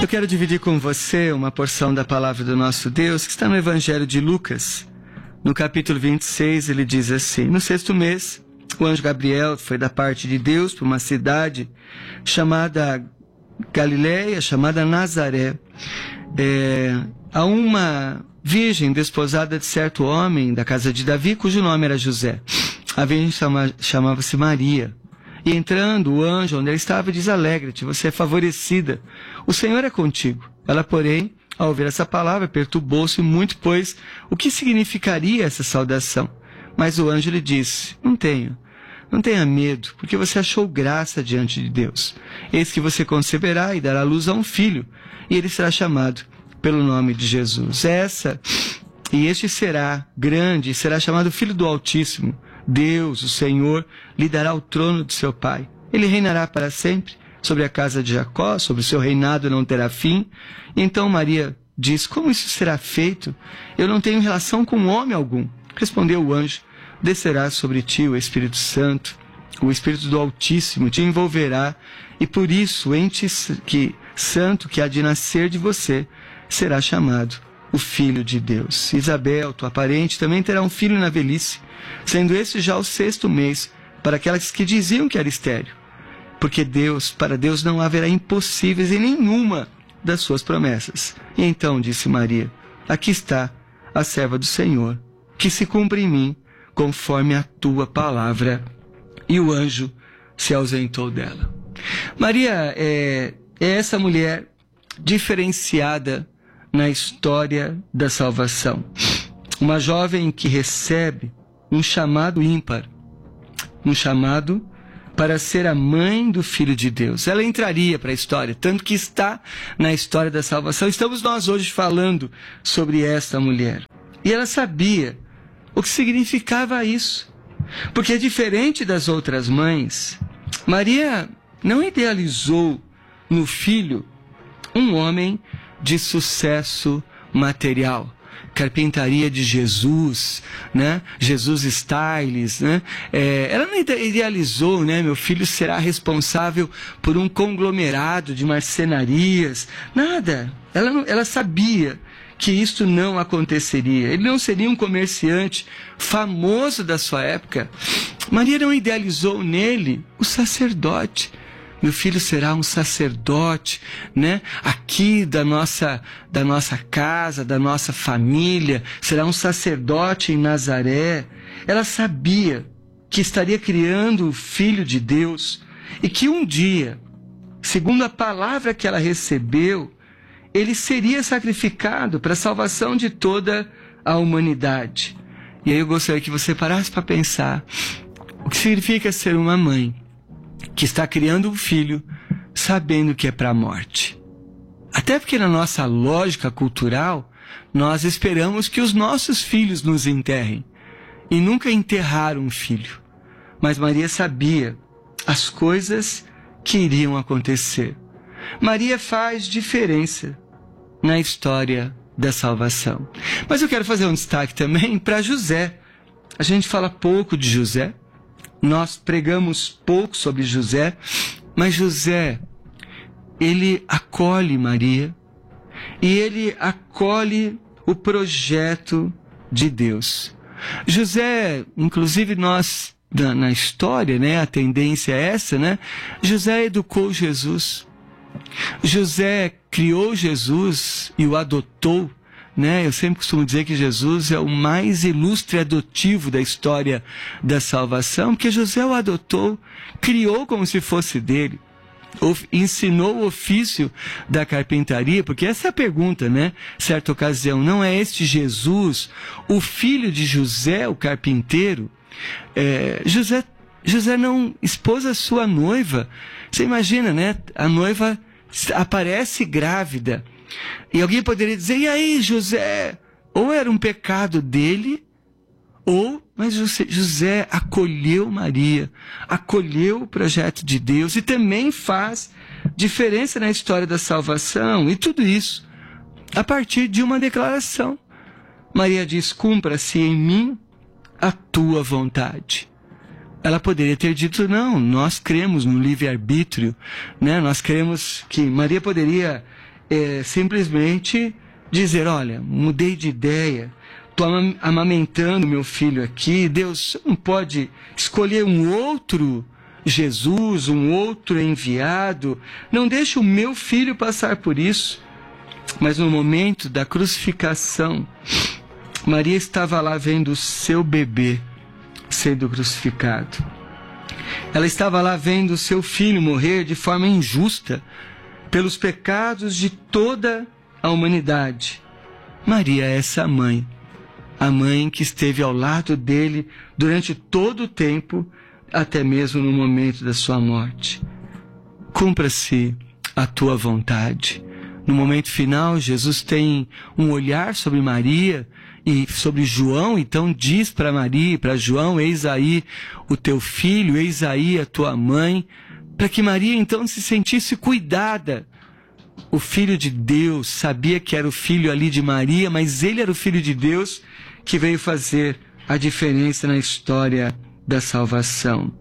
Eu quero dividir com você uma porção da palavra do nosso Deus que está no Evangelho de Lucas. No capítulo 26, ele diz assim: no 6º mês, o anjo Gabriel foi da parte de Deus para uma cidade chamada Galileia, chamada Nazaré, a uma virgem desposada de certo homem da casa de Davi, cujo nome era José. A virgem chamava-se Maria. E entrando, o anjo onde ela estava diz: alegre-te, você é favorecida, o Senhor é contigo. Ela, porém, ao ouvir essa palavra, perturbou-se muito, pois o que significaria essa saudação? Mas o anjo lhe disse: não tenha medo, porque você achou graça diante de Deus. Eis que você conceberá e dará luz a um filho, e ele será chamado pelo nome de Jesus. Este será grande e será chamado Filho do Altíssimo. Deus, o Senhor, lhe dará o trono de seu pai. Ele reinará para sempre sobre a casa de Jacó, sobre o seu reinado não terá fim. E então Maria diz: como isso será feito? Eu não tenho relação com homem algum. Respondeu o anjo: descerá sobre ti o Espírito Santo, o Espírito do Altíssimo te envolverá, e por isso o ente santo que há de nascer de você será chamado o Filho de Deus. Isabel, tua parente, também terá um filho na velhice, sendo esse já o 6º mês, para aquelas que diziam que era estéril. Porque para Deus não haverá impossíveis em nenhuma das suas promessas. E então disse Maria: aqui está a serva do Senhor, que se cumpra em mim conforme a tua palavra. E o anjo se ausentou dela. Maria é essa mulher diferenciada na história da salvação. Uma jovem que recebe um chamado ímpar, um chamado para ser a mãe do Filho de Deus. Ela entraria para a história, tanto que está na história da salvação. Estamos nós hoje falando sobre esta mulher. E ela sabia o que significava isso. Porque diferente das outras mães, Maria não idealizou no filho um homem de sucesso material. Carpintaria de Jesus, né? Jesus Styles, né? Ela não idealizou, né? Meu filho será responsável por um conglomerado de marcenarias. Nada. Ela sabia que isto não aconteceria. Ele não seria um comerciante famoso da sua época. Maria não idealizou nele o sacerdote. Meu filho será um sacerdote, né? Aqui da nossa casa, da nossa família, será um sacerdote em Nazaré. Ela sabia que estaria criando o Filho de Deus e que um dia, segundo a palavra que ela recebeu, ele seria sacrificado para a salvação de toda a humanidade. E aí eu gostaria que você parasse para pensar o que significa ser uma mãe que está criando um filho sabendo que é para a morte. Até porque na nossa lógica cultural, nós esperamos que os nossos filhos nos enterrem e nunca enterrar um filho. Mas Maria sabia as coisas que iriam acontecer. Maria faz diferença na história da salvação. Mas eu quero fazer um destaque também para José. A gente fala pouco de José. Nós pregamos pouco sobre José, mas José, ele acolhe Maria e ele acolhe o projeto de Deus. José, inclusive nós, na história, né, a tendência é essa, né? José educou Jesus. José criou Jesus e o adotou, né? Eu sempre costumo dizer que Jesus é o mais ilustre adotivo da história da salvação, porque José o adotou, criou como se fosse dele, ensinou o ofício da carpintaria, porque essa é a pergunta, né? Certa ocasião, não é este Jesus, o filho de José, o carpinteiro? José não expôs a sua noiva. Você imagina, né? A noiva aparece grávida. E alguém poderia dizer: e aí, José? Ou era um pecado dele, mas José acolheu Maria, acolheu o projeto de Deus e também faz diferença na história da salvação. E tudo isso a partir de uma declaração. Maria diz: cumpra-se em mim a tua vontade. Ela poderia ter dito: não, nós cremos no livre-arbítrio, né? Nós cremos que Maria poderia simplesmente dizer, olha, mudei de ideia, estou amamentando meu filho aqui, Deus não pode escolher um outro Jesus, um outro enviado, não deixe o meu filho passar por isso. Mas no momento da crucificação, Maria estava lá vendo o seu bebê sendo crucificado. Ela estava lá vendo o seu filho morrer de forma injusta pelos pecados de toda a humanidade. Maria é essa mãe, a mãe que esteve ao lado dele durante todo o tempo, até mesmo no momento da sua morte. Cumpra-se a tua vontade. No momento final, Jesus tem um olhar sobre Maria e sobre João, então diz para Maria e para João, eis aí o teu filho, eis aí a tua mãe, para que Maria então se sentisse cuidada. O Filho de Deus sabia que era o filho ali de Maria, mas ele era o Filho de Deus que veio fazer a diferença na história da salvação.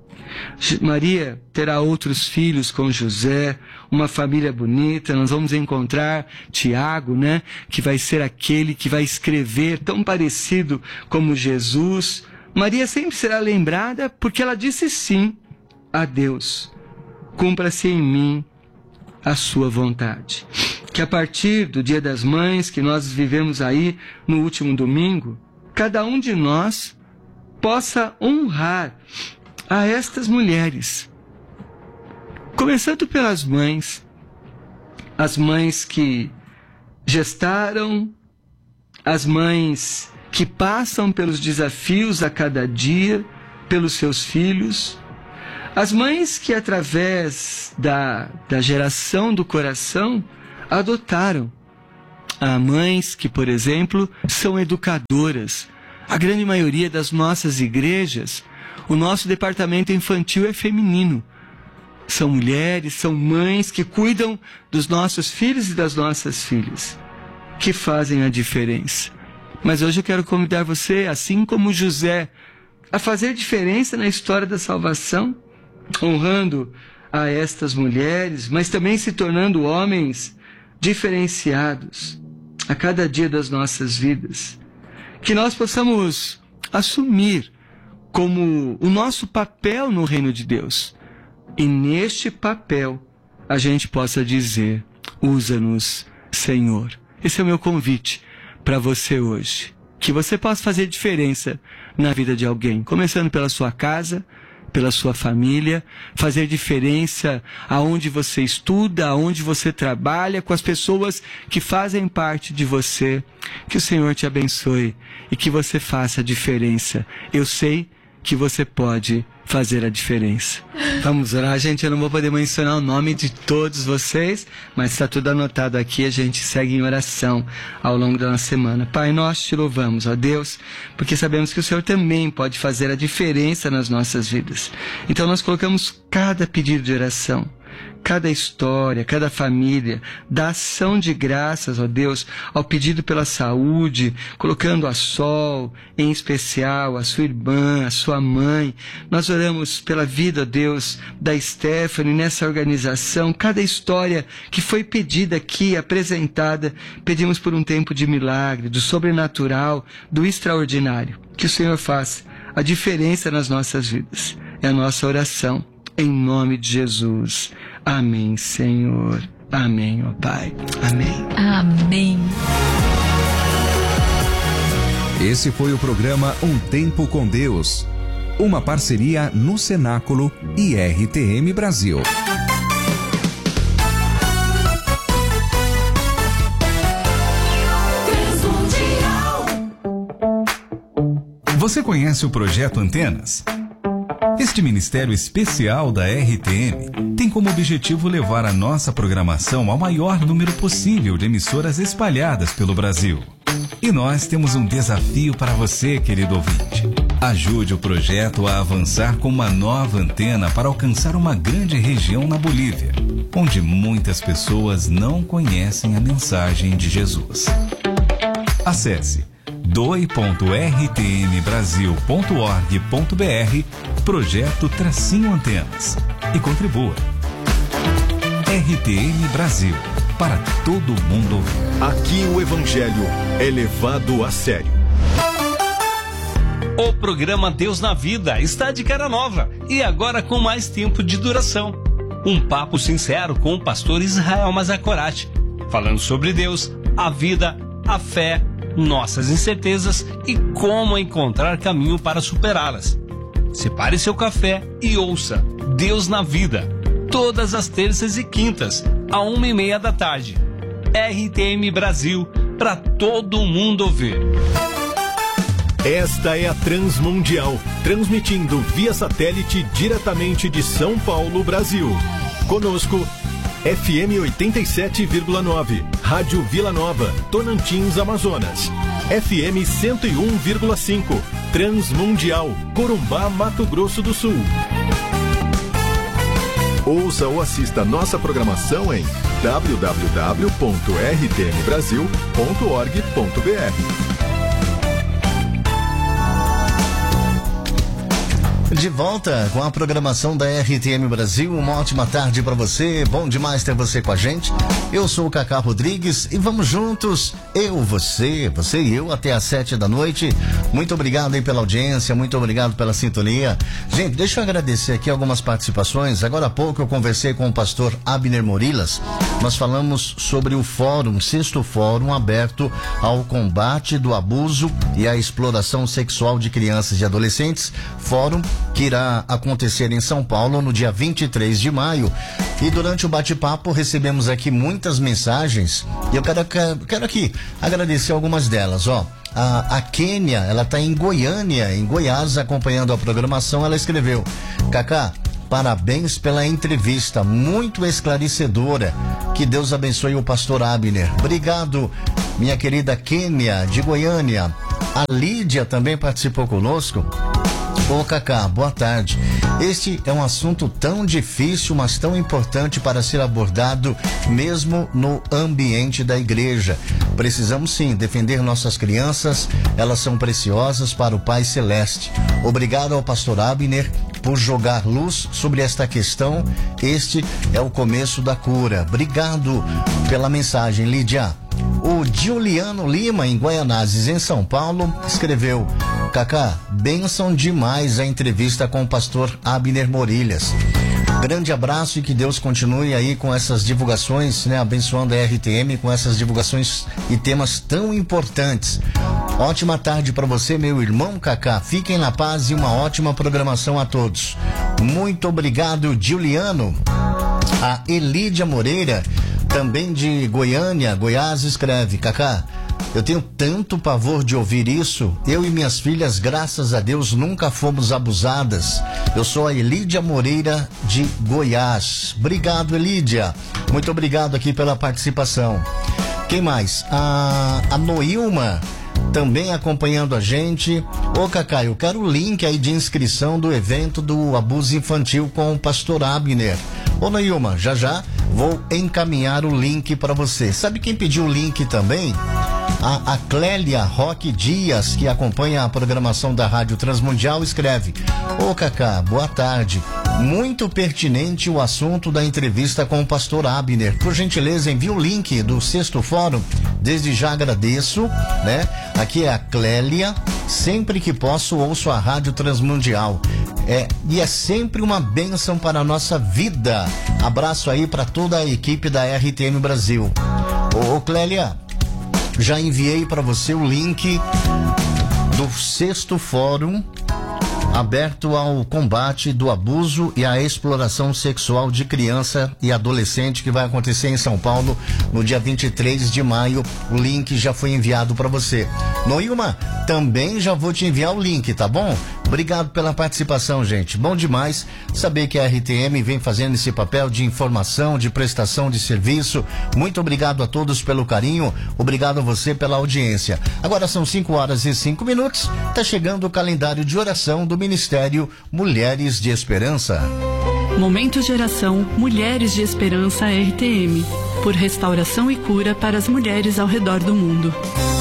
Maria terá outros filhos com José, uma família bonita. Nós vamos encontrar Tiago, que vai ser aquele que vai escrever tão parecido como Jesus. Maria sempre será lembrada porque ela disse sim a Deus. Cumpra-se em mim a sua vontade. Que a partir do Dia das Mães, que nós vivemos aí no último domingo, cada um de nós possa honrar a estas mulheres, começando pelas mães, as mães que gestaram, as mães que passam pelos desafios a cada dia, pelos seus filhos, as mães que através da geração do coração adotaram, há mães que, por exemplo, são educadoras. A grande maioria das nossas igrejas, o nosso departamento infantil é feminino. São mulheres, são mães que cuidam dos nossos filhos e das nossas filhas, que fazem a diferença. Mas hoje eu quero convidar você, assim como José, a fazer diferença na história da salvação, honrando a estas mulheres, mas também se tornando homens diferenciados a cada dia das nossas vidas. Que nós possamos assumir como o nosso papel no reino de Deus. E neste papel a gente possa dizer, usa-nos, Senhor. Esse é o meu convite para você hoje. Que você possa fazer diferença na vida de alguém, começando pela sua casa, pela sua família, fazer diferença aonde você estuda, aonde você trabalha, com as pessoas que fazem parte de você. Que o Senhor te abençoe e que você faça a diferença. Eu sei que você pode fazer a diferença. Vamos orar, gente. Eu não vou poder mencionar o nome de todos vocês, mas está tudo anotado aqui. A gente segue em oração ao longo da nossa semana. Pai, nós te louvamos, ó Deus, porque sabemos que o Senhor também pode fazer a diferença nas nossas vidas. Então nós colocamos cada pedido de oração, cada história, cada família, da ação de graças, ó Deus, ao pedido pela saúde, colocando a Sol, em especial, a sua irmã, a sua mãe. Nós oramos pela vida, ó Deus, da Stephanie, nessa organização, cada história que foi pedida aqui, apresentada, pedimos por um tempo de milagre, do sobrenatural, do extraordinário. Que o Senhor faça a diferença nas nossas vidas. É a nossa oração, em nome de Jesus. Amém, Senhor. Amém, ó Pai. Amém. Amém. Esse foi o programa Um Tempo com Deus, uma parceria no Cenáculo e RTM Brasil. Você conhece o Projeto Antenas? Este ministério especial da RTM tem como objetivo levar a nossa programação ao maior número possível de emissoras espalhadas pelo Brasil. E nós temos um desafio para você, querido ouvinte. Ajude o projeto a avançar com uma nova antena para alcançar uma grande região na Bolívia, onde muitas pessoas não conhecem a mensagem de Jesus. Acesse doi.rtmbrasil.org.br Projeto-Antenas e contribua. RTM Brasil, para todo mundo ouvir. Aqui o Evangelho é levado a sério. O programa Deus na Vida está de cara nova e agora com mais tempo de duração. Um papo sincero com o pastor Israel Mazakorati, falando sobre Deus, a vida, a fé, nossas incertezas e como encontrar caminho para superá-las. Separe seu café e ouça Deus na Vida, todas as terças e quintas, à 1:30 da tarde. RTM Brasil, para todo mundo ouvir. Esta é a Transmundial, transmitindo via satélite diretamente de São Paulo, Brasil. Conosco, FM 87,9, Rádio Vila Nova, Tonantins, Amazonas. FM 101,5, Transmundial, Corumbá, Mato Grosso do Sul. Ouça ou assista nossa programação em www.rtmbrasil.org.br. De volta com a programação da RTM Brasil, uma ótima tarde para você, bom demais ter você com a gente. Eu sou o Cacá Rodrigues e vamos juntos, você e eu, até às 7 da noite. Muito obrigado aí pela audiência, muito obrigado pela sintonia. Gente, deixa eu agradecer aqui algumas participações. Agora há pouco eu conversei com o pastor Abner Morilas. Nós falamos sobre o fórum, 6º fórum aberto ao combate do abuso e à exploração sexual de crianças e adolescentes. Fórum que irá acontecer em São Paulo no dia 23 de maio. E durante o bate-papo recebemos aqui muitas mensagens e eu quero aqui agradecer algumas delas, ó. A Kênia, ela está em Goiânia, em Goiás, acompanhando a programação. Ela escreveu: Cacá, parabéns pela entrevista, muito esclarecedora. Que Deus abençoe o pastor Abner. Obrigado, minha querida Kênia, de Goiânia. A Lídia também participou conosco. Ô Cacá, boa tarde. Este é um assunto tão difícil, mas tão importante para ser abordado mesmo no ambiente da igreja. Precisamos sim defender nossas crianças, elas são preciosas para o Pai Celeste. Obrigado ao pastor Abner por jogar luz sobre esta questão. Este é o começo da cura. Obrigado pela mensagem, Lídia. O Juliano Lima, em Guaianazes, em São Paulo, escreveu: Cacá, bênção demais a entrevista com o pastor Abner Morilas. Grande abraço e que Deus continue aí com essas divulgações, né? Abençoando a RTM com essas divulgações e temas tão importantes. Ótima tarde para você, meu irmão Cacá. Fiquem na paz e uma ótima programação a todos. Muito obrigado, Juliano. A Elídia Moreira, também de Goiânia, Goiás, escreve: Cacá, eu tenho tanto pavor de ouvir isso. Eu e minhas filhas, graças a Deus, nunca fomos abusadas. Eu sou a Elídia Moreira, de Goiás. Obrigado, Elídia. Muito obrigado aqui pela participação. Quem mais? A Noilma, também acompanhando a gente. Ô Cacá, eu quero o link aí de inscrição do evento do abuso infantil com o pastor Abner. Ô Noilma, já vou encaminhar o link para você. Sabe quem pediu o link também? A Clélia Roque Dias, que acompanha a programação da Rádio Transmundial, escreve: Ô Cacá, boa tarde. Muito pertinente o assunto da entrevista com o pastor Abner. Por gentileza, envie o link do 6º fórum. Desde já agradeço, né? Aqui é a Clélia. Sempre que posso, ouço a Rádio Transmundial. E é sempre uma bênção para a nossa vida. Abraço aí para toda a equipe da RTM Brasil. Ô Clélia, já enviei para você o link do 6º fórum aberto ao combate do abuso e à exploração sexual de criança e adolescente, que vai acontecer em São Paulo no dia 23 de maio. O link já foi enviado para você. Noilma, também já vou te enviar o link, tá bom? Obrigado pela participação, gente. Bom demais saber que a RTM vem fazendo esse papel de informação, de prestação de serviço. Muito obrigado a todos pelo carinho. Obrigado a você pela audiência. Agora são 5:05. Tá chegando o calendário de oração do Ministério Mulheres de Esperança. Momento de oração Mulheres de Esperança RTM. Por restauração e cura para as mulheres ao redor do mundo.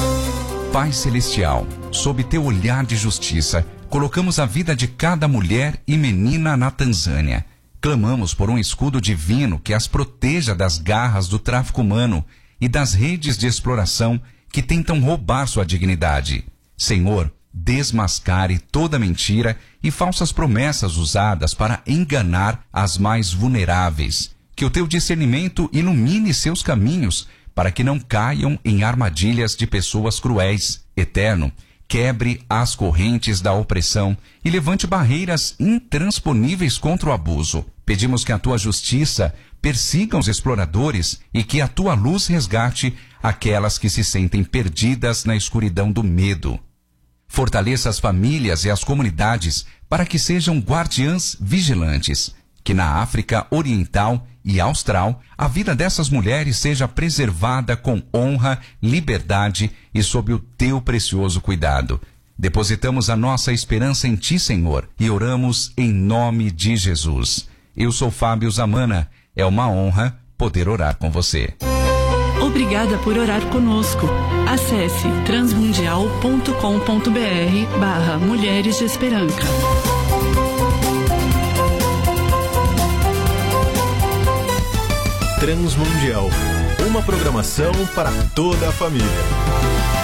Pai Celestial, sob teu olhar de justiça, colocamos a vida de cada mulher e menina na Tanzânia. clamamos por um escudo divino que as proteja das garras do tráfico humano e das redes de exploração que tentam roubar sua dignidade. Senhor, desmascare toda mentira e falsas promessas usadas para enganar as mais vulneráveis. Que o teu discernimento ilumine seus caminhos para que não caiam em armadilhas de pessoas cruéis. Eterno, quebre as correntes da opressão e levante barreiras intransponíveis contra o abuso. Pedimos que a tua justiça persiga os exploradores e que a tua luz resgate aquelas que se sentem perdidas na escuridão do medo. Fortaleça as famílias e as comunidades para que sejam guardiãs vigilantes. Que na África Oriental e Austral a vida dessas mulheres seja preservada com honra, liberdade e sob o teu precioso cuidado. Depositamos a nossa esperança em ti, Senhor, e oramos em nome de Jesus. Eu sou Fábio Zamana. É uma honra poder orar com você. Obrigada por orar conosco. Acesse transmundial.com.br/Mulheres de Esperança. Transmundial, uma programação para toda a família.